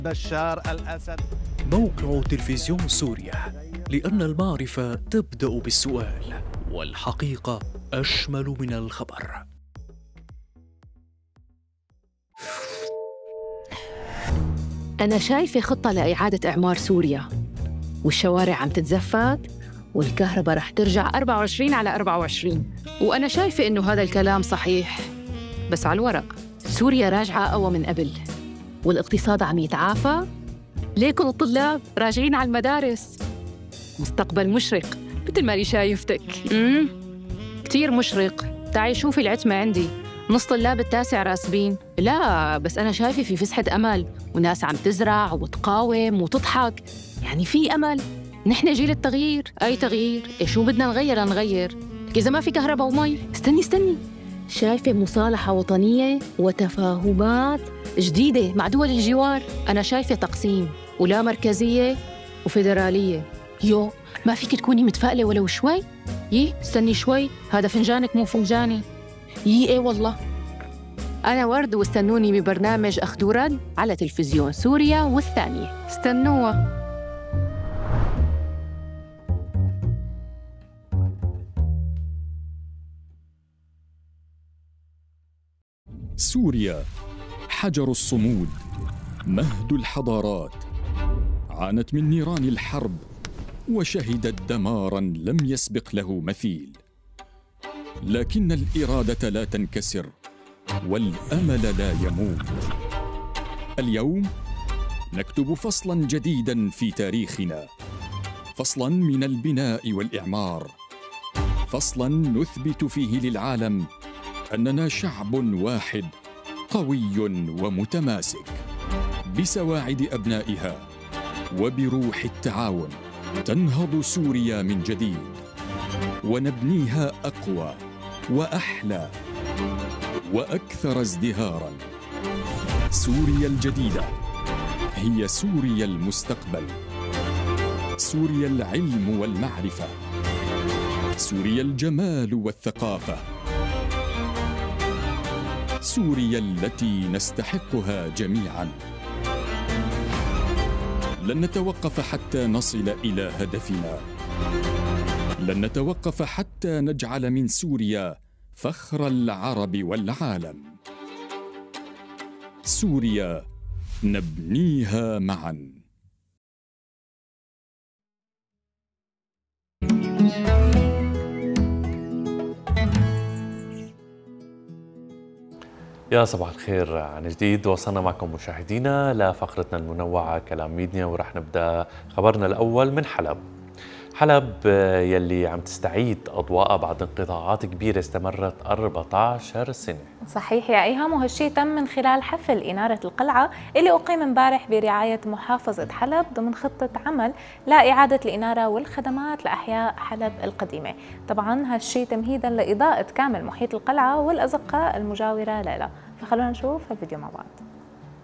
بشار الأسد. موقع تلفزيون سوريا، لأن المعرفة تبدأ بالسؤال، والحقيقة أشمل من الخبر. أنا شايفة خطة لإعادة إعمار سوريا، والشوارع عم تتزفت، والكهرباء رح ترجع 24 على 24. وأنا شايفة إنه هذا الكلام صحيح، بس على الورق. سوريا راجعة أقوى من قبل، والاقتصاد عم يتعافى. ليكن الطلاب راجعين على المدارس. مستقبل مشرق مثل ما أنا شايفتك. كتير مشرق. تعي شوفي العتمة عندي، نص طلاب التاسع راسبين. لا بس أنا شايفة في فسحة أمل، وناس عم تزرع وتقاوم وتضحك. يعني في أمل. نحن جيل التغيير. أي تغيير؟ شو بدنا نغير؟ إذا ما في كهرباء ومي. استني، شايفة مصالحة وطنية وتفاهمات جديدة مع دول الجوار. أنا شايفة تقسيم، ولا مركزية وفيدرالية. ما فيك تكوني متفائلة ولو شوي؟ استني شوي، هذا فنجانك مو فنجاني. ايه والله. أنا ورد، واستنوني ببرنامج أخذ ورد على تلفزيون سوريا والثانية. استنوها. سوريا حجر الصمود، مهد الحضارات، عانت من نيران الحرب وشهدت دماراً لم يسبق له مثيل، لكن الإرادة لا تنكسر والأمل لا يموت. اليوم نكتب فصلاً جديداً في تاريخنا، فصلاً من البناء والإعمار، فصلاً نثبت فيه للعالم أننا شعب واحد قوي ومتماسك. بسواعد أبنائها وبروح التعاون تنهض سوريا من جديد، ونبنيها أقوى وأحلى وأكثر ازدهاراً. سوريا الجديدة هي سوريا المستقبل، سوريا العلم والمعرفة، سوريا الجمال والثقافة، سوريا التي نستحقها جميعاً. لن نتوقف حتى نصل إلى هدفنا، لن نتوقف حتى نجعل من سوريا فخر العرب والعالم. سوريا نبنيها معاً. يا صباح الخير عن جديد. وصلنا معكم مشاهدينا لفقرتنا المنوعة كلام ميديا، ورح نبدأ خبرنا الأول من حلب. حلب يلي عم تستعيد أضواءها بعد انقطاعات كبيرة استمرت 14 سنة. صحيح يا إيهام، وهالشي تم من خلال حفل إنارة القلعة اللي أقيم امبارح برعاية محافظة حلب ضمن خطة عمل لإعادة الإنارة والخدمات لأحياء حلب القديمة. طبعا هالشي تمهيدا لإضاءة كامل محيط القلعة والأزقة المجاورة لها. فخلونا نشوف الفيديو مع بعض.